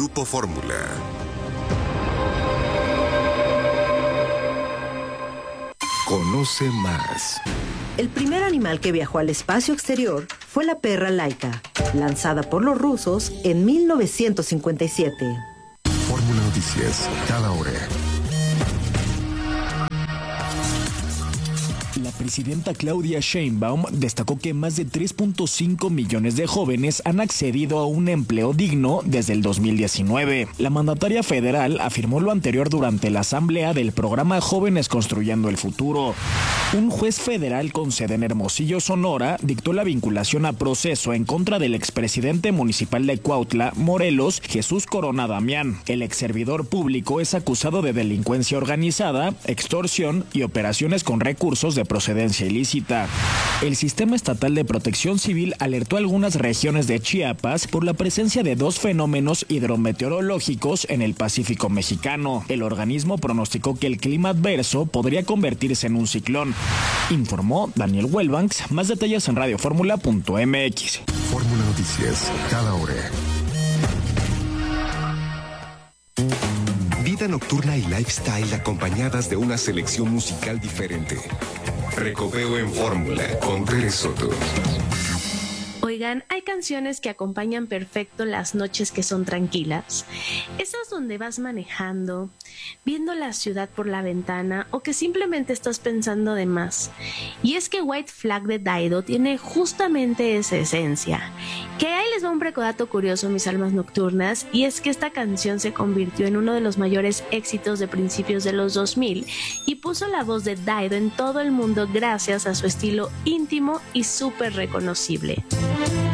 Grupo Fórmula. Conoce más. El primer animal que viajó al espacio exterior fue la perra Laika, lanzada por los rusos en 1957. Fórmula Noticias, cada hora. La presidenta Claudia Sheinbaum destacó que más de 3.5 millones de jóvenes han accedido a un empleo digno desde el 2019. La mandataria federal afirmó lo anterior durante la asamblea del programa Jóvenes Construyendo el Futuro. Un juez federal con sede en Hermosillo, Sonora, dictó la vinculación a proceso en contra del expresidente municipal de Cuautla, Morelos, Jesús Corona Damián. El exservidor público es acusado de delincuencia organizada, extorsión y operaciones con recursos de procedencia ilícita. El Sistema Estatal de Protección Civil alertó a algunas regiones de Chiapas por la presencia de dos fenómenos hidrometeorológicos en el Pacífico mexicano. El organismo pronosticó que el clima adverso podría convertirse en un ciclón. Informó Daniel Welbanks. Más detalles en radioformula.mx. Fórmula Noticias, cada hora. Vida nocturna y lifestyle acompañadas de una selección musical diferente. Recoveo en Fórmula con Tere Soto. Oigan, hay canciones que acompañan perfecto las noches que son tranquilas. Esas donde vas manejando, viendo la ciudad por la ventana o que simplemente estás pensando de más. Y es que White Flag de Dido tiene justamente esa esencia. Que ahí les va un precodato curioso, mis almas nocturnas, y es que esta canción se convirtió en uno de los mayores éxitos de principios de los 2000 y puso la voz de Dido en todo el mundo gracias a su estilo íntimo y súper reconocible.